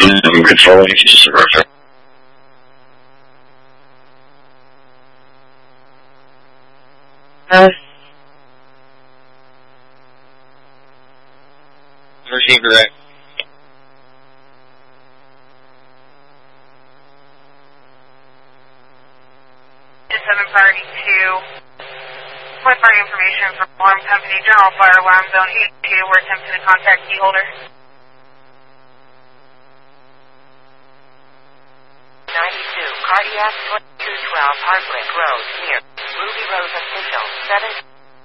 Control, just a reference. Receive direct. Priority 2. Point party information from alarm company, General Fire Alarm Zone 82. We're attempting to contact key holder. 92, Cardiac 2212 Hardwick Road, near Ruby Rose Official, 7.